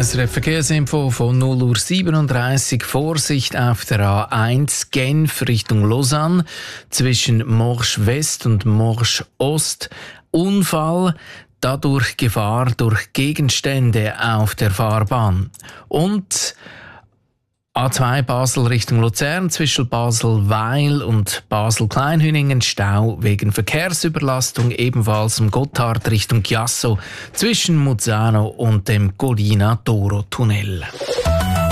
SRF Verkehrsinfo von 0:37 Uhr. Vorsicht auf der A1 Genf Richtung Lausanne zwischen Morsch West und Morsch Ost. Unfall, dadurch Gefahr durch Gegenstände auf der Fahrbahn. Und A2 Basel Richtung Luzern zwischen Basel-Weil und Basel-Kleinhüningen Stau wegen Verkehrsüberlastung, ebenfalls im Gotthard Richtung Chiasso zwischen Muzzano und dem Collina Toro Tunnel.